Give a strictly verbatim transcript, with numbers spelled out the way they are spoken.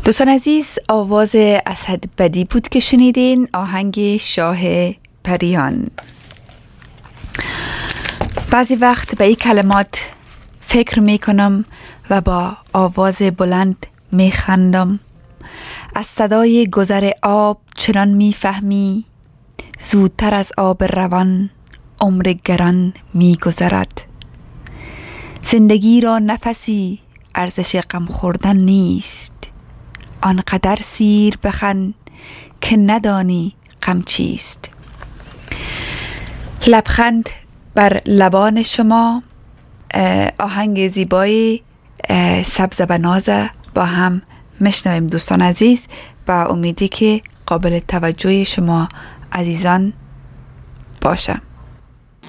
دوستان عزیز، آواز اسد بدی بود که شنیدین، آهنگ شاه پریان. بعضی وقت به این کلمات فکر می کنم و با آواز بلند می خندم. از صدای گذر آب چنان می فهمی، زودتر از آب روان عمر گران می گذرد. زندگی را نفسی ارزش غم خوردن نیست، آنقدر سیر بخند که ندانی غم چیست. لبخند بر لبان شما، آهنگ زیبای سبز بنازه با هم مشنویم دوستان عزیز، با امیدی که قابل توجه شما عزیزان باشه.